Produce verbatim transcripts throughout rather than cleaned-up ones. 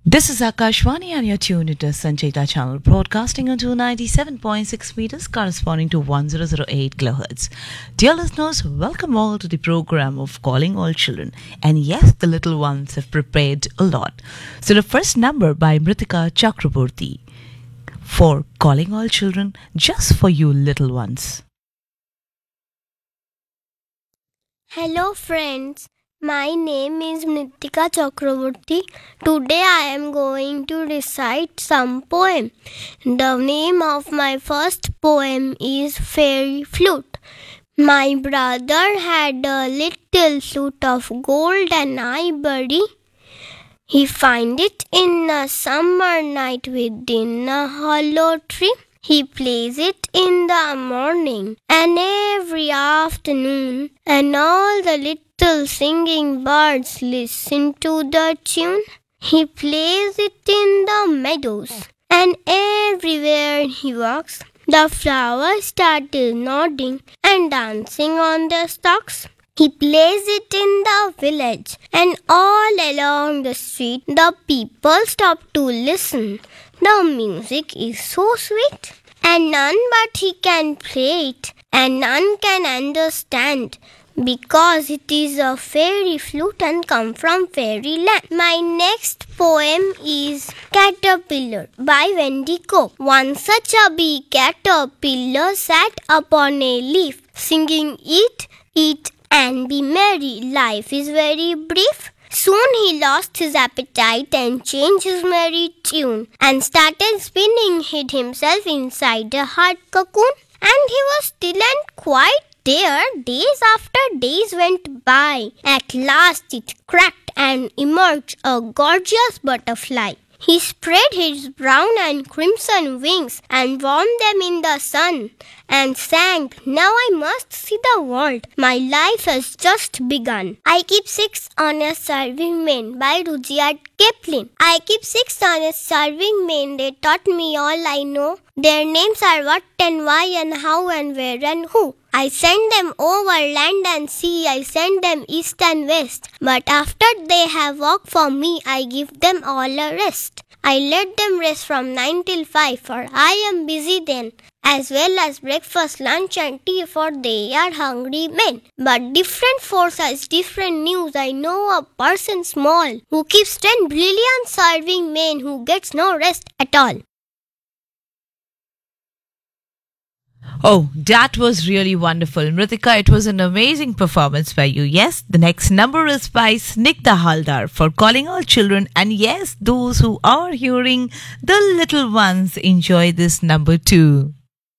This is Akashvani and you're tuned into Sancheta channel broadcasting on two ninety-seven point six meters corresponding to one thousand eight kilohertz. Dear listeners, welcome all to the program of Calling All Children. And yes, the little ones have prepared a lot. So the first number by Mritika Chakraborty for Calling All Children, just for you little ones. Hello friends, my name is Mritika Chakraborty. Today I am going to recite some poem. The name of my first poem is Fairy Flute. My brother had a little flute of gold and ivory. He found it in a summer night within a hollow tree. He plays it in the morning and every afternoon, and all the little singing birds listen to the tune. He plays it in the meadows, and everywhere he walks, the flowers start nodding and dancing on their stalks. He plays it in the village, and all along the street the people stop to listen. The music is so sweet, and none but he can play it, and none can understand, because it is a fairy flute and come from fairyland. My next poem is Caterpillar by Wendy Cope. Once a chubby caterpillar sat upon a leaf, singing, "Eat, eat, and be merry. Life is very brief." Soon he lost his appetite and changed his merry tune, and started spinning, hid himself inside a hard cocoon. And he was still and quiet there. Days after days went by. At last it cracked and emerged a gorgeous butterfly. He spread his brown and crimson wings and warmed them in the sun, and sang, "Now I must see the world. My life has just begun." I keep six honest serving men by Rudyard Kipling. I keep six honest serving men. They taught me all I know. Their names are what and why and how and where and who. I send them over land and sea. I send them east and west. But after they have walked for me, I give them all a rest. I let them rest from nine till five, for I am busy then, as well as breakfast, lunch and tea, for they are hungry men. But different force has different news. I know a person small who keeps ten brilliant serving men, who gets no rest at all. Oh, that was really wonderful. Mritika, it was an amazing performance by you. Yes, the next number is by Snigdha Haldar for Calling All Children. And yes, those who are hearing, the little ones, enjoy this number too.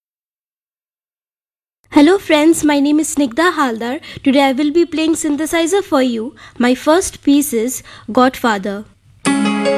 Hello friends, my name is Snigdha Haldar. Today I will be playing synthesizer for you. My first piece is Godfather.